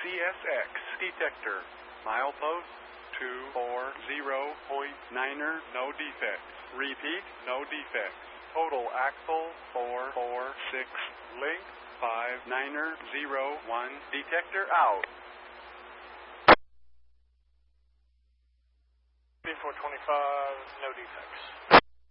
CSX detector. Milepost 240.9er, no defects. Repeat, no defects. Total axle 446. Link 5901. Detector out. 3425, no defects.